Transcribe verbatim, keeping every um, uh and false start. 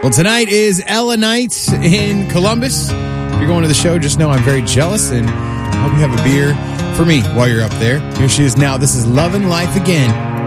Well, tonight is Ella Night in Columbus. If you're going to the show, just know I'm very jealous, and I hope you have a beer for me while you're up there. Here she is now. This is Lovin' Life Again.